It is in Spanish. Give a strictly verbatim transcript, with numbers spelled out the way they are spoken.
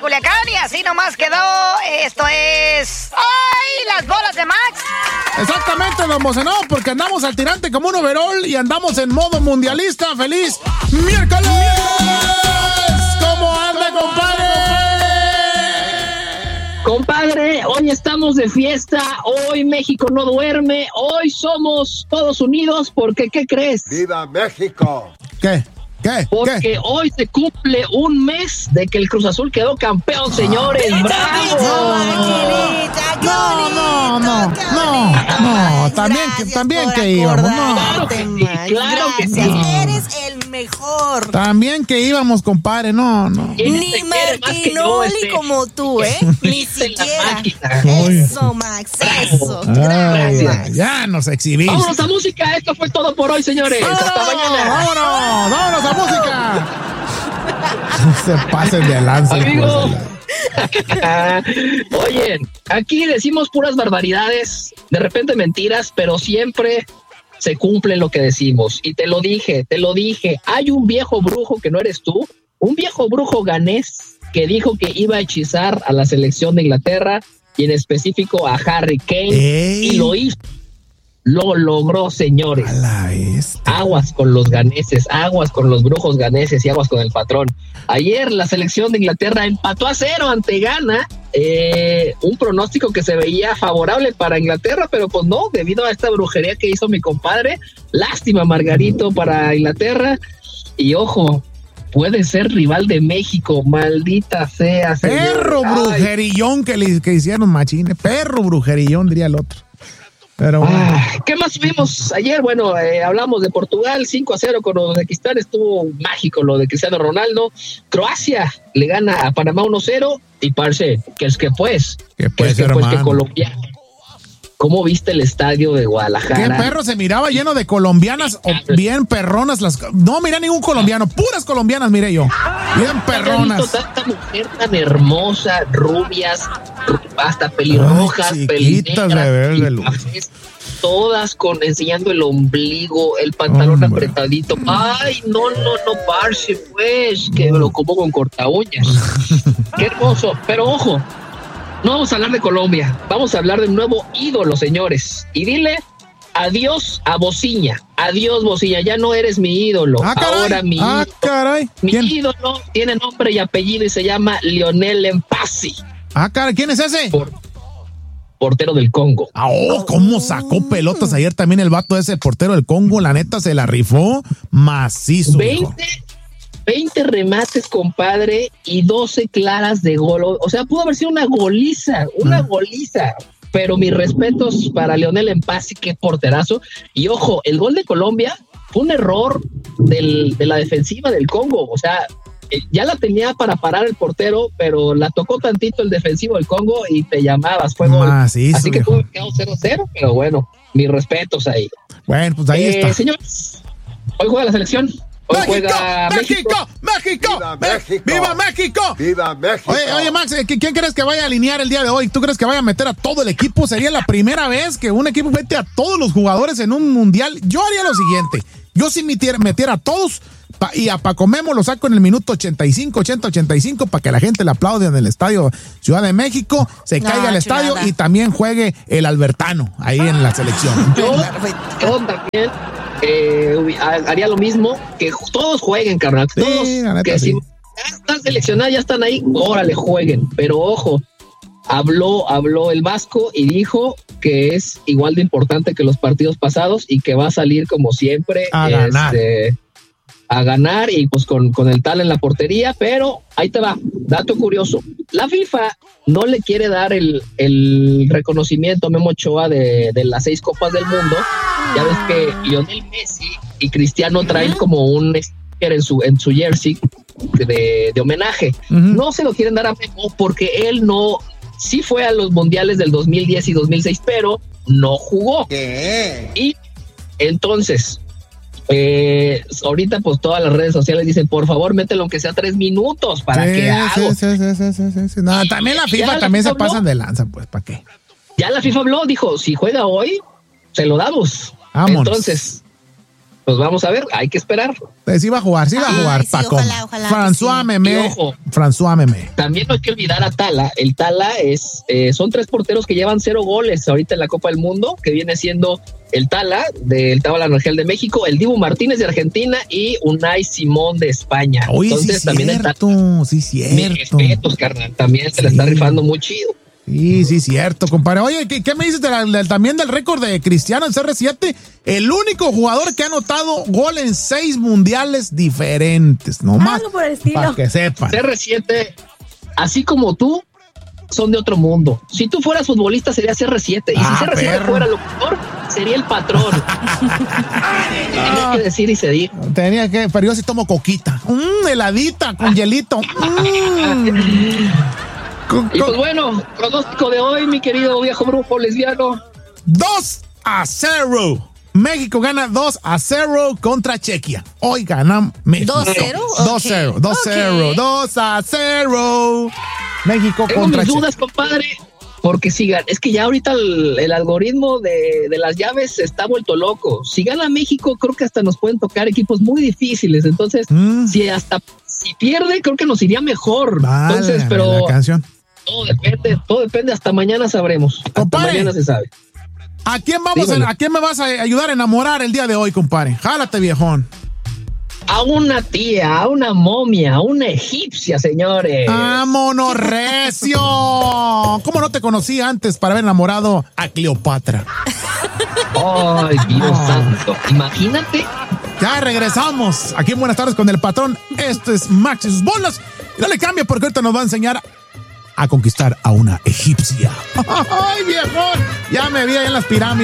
Culiacán y así nomás quedó. Esto es... ¡Ay! Las bolas de Max. Exactamente, don Bocenó, porque andamos al tirante como un overall y andamos en modo mundialista. ¡Feliz miércoles! ¿Cómo anda, compadre? Compadre, hoy estamos de fiesta, hoy México no duerme, hoy somos todos unidos porque, ¿qué crees? ¡Viva México! ¿Qué? ¿Qué? Porque ¿Qué? hoy se cumple un mes de que el Cruz Azul quedó campeón, señores. ¡Bravo! No, no, no, no, no, también que, también que íbamos, no. Claro que sí, claro que sí. Eres el mejor. También que íbamos, compadre, no, no. Ni Marquinoli este, como tú, ¿eh? Ni siquiera. Eso, Max, eso. Ay, ay, ya nos exhibimos. Vámonos a música, esto fue todo por hoy, señores. ¡Vámonos! Hasta mañana. ¡Vámonos! ¡Vámonos a música! Se pasen de lanza. Amigo. Oye, aquí decimos puras barbaridades, de repente mentiras, pero siempre se cumple lo que decimos. Y te lo dije, te lo dije. Hay un viejo brujo que no eres tú, un viejo brujo ganés que dijo que iba a hechizar a la selección de Inglaterra y en específico a Harry Kane. ¡Ey! Y lo hizo. Lo logró, señores. Aguas con los ganeses, aguas con los brujos ganeses y aguas con el patrón. Ayer la selección de Inglaterra empató a cero ante Ghana, eh, un pronóstico que se veía favorable para Inglaterra, pero pues no, debido a esta brujería que hizo mi compadre. Lástima, Margarito, para Inglaterra. Y ojo, puede ser rival de México, maldita sea. Perro señor. brujerillón que, le, que hicieron machines, perro brujerillón diría el otro. Pero bueno. Ah, ¿qué más vimos ayer? Bueno, eh, hablamos de Portugal, cinco a cero con Uzbekistán, estuvo mágico lo de Cristiano Ronaldo. Croacia le gana a Panamá uno cero y parce, que es que pues, que pues, que, pues, que Colombia. ¿Cómo viste el estadio de Guadalajara? ¿Qué perro? Se miraba lleno de colombianas o bien perronas. Las... No miré ningún colombiano, puras colombianas miré yo. Bien perronas. Tanta mujer tan hermosa, rubias, hasta pelirrojas, pelirrojas. Todas con enseñando el ombligo, el pantalón Hombre. apretadito. Ay, no, no, no, parce, pues, que me lo como con corta uñas. Qué hermoso, pero ojo. No vamos a hablar de Colombia, vamos a hablar de un nuevo ídolo, señores. Y dile adiós a Bociña. Adiós, Bociña, ya no eres mi ídolo. Ah, Ahora mi, ah, ídolo, caray. mi ídolo tiene nombre y apellido y se llama Lionel Mpassi. Ah, caray, ¿quién es ese? Por, portero del Congo. Ah, oh, cómo sacó pelotas ayer también el vato ese, portero del Congo. La neta se la rifó macizo. veinte veinte remates, compadre, y doce claras de gol. O sea, pudo haber sido una goliza, una mm. goliza. Pero mis respetos para Lionel Mpassi, qué porterazo. Y ojo, el gol de Colombia fue un error del, de la defensiva del Congo. O sea, ya la tenía para parar el portero, pero la tocó tantito el defensivo del Congo y te llamabas, fue gol. Macizo, Así que viejo. tuvo quedado cero cero, pero bueno, mis respetos ahí. Bueno, pues ahí eh, está. Señores, hoy juega la selección. Hoy ¡México! juega ¡México! ¡México! ¡Viva México! ¡Viva México! ¡Viva México! Oye, oye, Max, ¿quién crees que vaya a alinear el día de hoy? ¿Tú crees que vaya a meter a todo el equipo? Sería la primera vez que un equipo mete a todos los jugadores en un mundial. Yo haría lo siguiente. Yo sí metiera, metiera a todos pa, y a Paco Memo lo saco en el minuto ochenta y cinco, ochenta, ochenta y cinco para que la gente le aplaude en el estadio Ciudad de México, se no, caiga al estadio y también juegue el Albertano ahí en la selección. Yo, yo también eh, haría lo mismo, que todos jueguen, carnal. Sí, todos, neta, que sí. Si ya están seleccionados, ya están ahí, órale, jueguen. Pero ojo, habló, habló el Vasco y dijo que es igual de importante que los partidos pasados y que va a salir como siempre a ganar, este, a ganar y pues con, con el tal en la portería. Pero ahí te va, dato curioso, la FIFA no le quiere dar el, el reconocimiento a Memo Ochoa de, de las seis copas del mundo. Ya ves que Lionel Messi y Cristiano traen como un sticker en su, en su jersey de, de homenaje. Uh-huh. No se lo quieren dar a Memo porque él no sí fue a los mundiales del dos mil diez y dos mil seis, pero no jugó. ¿Qué? Y entonces, eh, ahorita pues todas las redes sociales dicen, por favor, mételo aunque sea tres minutos, ¿para sí, qué hago? Sí, sí, sí, sí, sí, sí. No, también la FIFA también la FIFA se pasan de lanza, pues, ¿para qué? Ya la FIFA habló, dijo, si juega hoy, se lo damos. Vámonos. Entonces, Pues vamos a ver, hay que esperar. Pues sí va a jugar, sí va a jugar, Ay, sí, Paco. ojalá, ojalá François sí. Memé. François Memé. También no hay que olvidar a Tala. El Tala es, eh, son tres porteros que llevan cero goles ahorita en la Copa del Mundo, que viene siendo el Tala del Tabla Rangel de México, el Dibu Martínez de Argentina y Unai Simón de España. Oye, Entonces sí también cierto, está, sí cierto. mis respetos, carnal. También se Sí. le está rifando muy chido. Sí, sí, cierto, compadre. Oye, ¿qué, qué me dices de la, de, también del récord de Cristiano en C R siete? El único jugador que ha anotado gol en seis mundiales diferentes, nomás. Algo por el estilo. Para que sepan. C R siete, así como tú, son de otro mundo. Si tú fueras futbolista, sería C R siete. Y Ah, si C R siete perro. fuera locutor, sería el patrón. Tenía que decir y se dijo. Tenía que, pero yo sí tomo coquita. Mmm, heladita, con hielito. Mm. Con- Y pues con- bueno, pronóstico de hoy, mi querido viejo brujo lesbiano. dos a cero. México gana dos a cero contra Chequia. Hoy gana México. ¿dos cero? dos cero, dos cero, dos a cero. México Tengo contra mis Chequia. dudas, compadre, porque si gana, es que ya ahorita el, el algoritmo de, de las llaves está vuelto loco. Si gana México, creo que hasta nos pueden tocar equipos muy difíciles. Entonces, Mm. si hasta si pierde, creo que nos iría mejor. Vale, Entonces, la pero canción. todo depende, todo depende. Hasta mañana sabremos. Hasta Compadre. mañana se sabe. ¿A quién vamos Dímelo. a, ¿A quién me vas a ayudar a enamorar el día de hoy, compadre? Jálate, viejón. A una tía, a una momia, a una egipcia, señores. ¡Vámonos, recio! ¿Cómo no te conocí antes para haber enamorado a Cleopatra? Ay, Dios Ah. santo. Imagínate. Ya regresamos. Aquí en Buenas Tardes con el Patrón. Esto es Max y sus bolas. Y no le cambie porque ahorita nos va a enseñar a conquistar a una egipcia. ¡Ay, viejón! Ya me vi ahí en las pirámides.